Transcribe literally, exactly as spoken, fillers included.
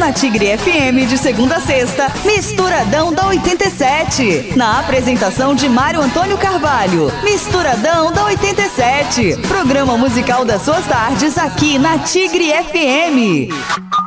Na Tigre F M, de segunda a sexta, Misturadão da oitenta e sete. Na apresentação de Mário Antônio Carvalho. Misturadão da oitenta e sete. Programa musical das suas tardes aqui na Tigre F M.